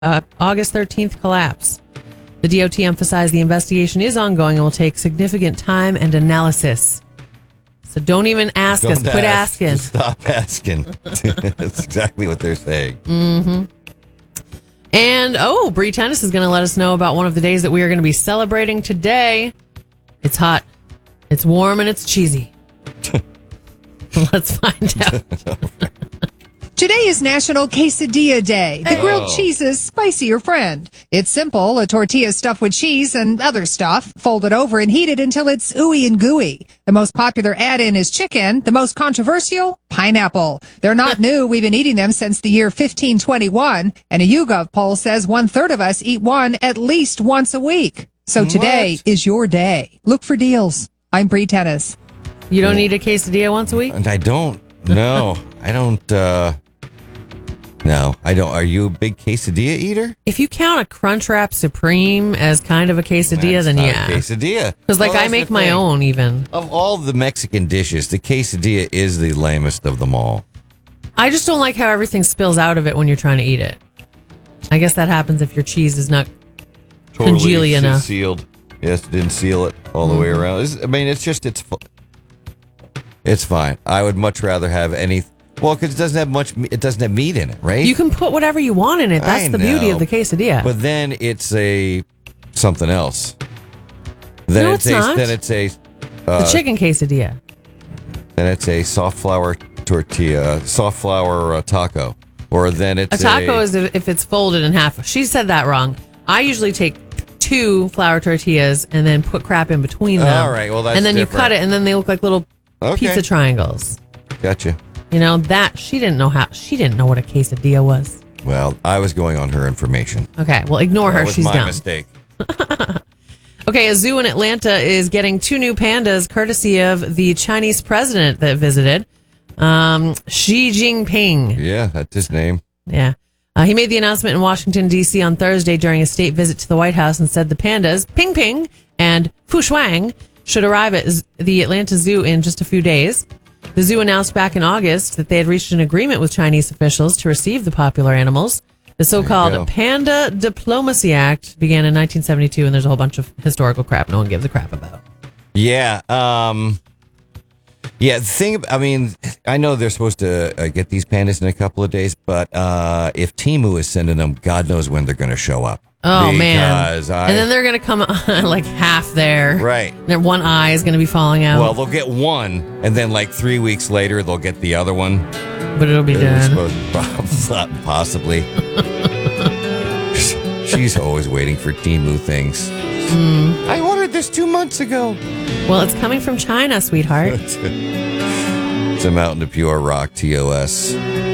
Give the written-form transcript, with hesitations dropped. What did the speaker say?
August 13th collapse. The DOT emphasized the investigation is ongoing and will take significant time and analysis. So don't even ask us. Quit asking. Stop asking. That's exactly what they're saying. Mm-hmm. And, Bree Tennis is going to let us know about one of the days that we are going to be celebrating today. It's hot, it's warm, and it's cheesy. Let's find out. Today is National Quesadilla Day, the grilled cheese's spicier friend. It's simple, a tortilla stuffed with cheese and other stuff, folded over and heated until it's ooey and gooey. The most popular add-in is chicken, the most controversial, pineapple. They're not new, we've been eating them since the year 1521, and a YouGov poll says 1/3 of us eat one at least once a week. So today is your day. Look for deals. I'm Bree Tennis. You don't eat a quesadilla once a week? And I don't. No, I don't. No, I don't. Are you a big quesadilla eater? If you count a Crunchwrap Supreme as kind of a quesadilla, then yeah. Quesadilla. Because I make my own even. Of all the Mexican dishes, the quesadilla is the lamest of them all. I just don't like how everything spills out of it when you're trying to eat it. I guess that happens if your cheese is not congealy enough. Sealed. Yes, didn't seal it all the way around. It's fine. I would much rather have any. Well, because it doesn't have meat in it, right? You can put whatever you want in it. That's the beauty of the quesadilla. But then it's something else. It's not. Then it's a the chicken quesadilla. Then it's a soft flour tortilla, soft flour taco, or then it's a taco is if it's folded in half. She said that wrong. I usually take 2 flour tortillas and then put crap in between them. All right, well that's and then different. You cut it, and then they look like little pizza triangles. Gotcha. You know that she didn't know what a quesadilla was. Well, I was going on her information. Okay, well ignore her. That was She's my dumb. mistake. Okay, a zoo in Atlanta is getting 2 new pandas courtesy of the Chinese president that visited, Xi Jinping. Yeah, that's his name. Yeah. He made the announcement in Washington, D.C. on Thursday during a state visit to the White House and said the pandas, Ping Ping and Fu Shuang, should arrive at the Atlanta Zoo in just a few days. The zoo announced back in August that they had reached an agreement with Chinese officials to receive the popular animals. The so-called Panda Diplomacy Act began in 1972, and there's a whole bunch of historical crap no one gives a crap about. Yeah. The thing, I know they're supposed to get these pandas in a couple of days, but if Temu is sending them, God knows when they're going to show up. Oh, man. And then they're going to come like half there. Right. And one eye is going to be falling out. Well, they'll get one, and then like 3 weeks later, they'll get the other one. But it'll be done. Possibly. She's always waiting for Temu things. I ordered this 2 months ago. Well, it's coming from China, sweetheart. It's a Mountain to Pure Rock, TOS.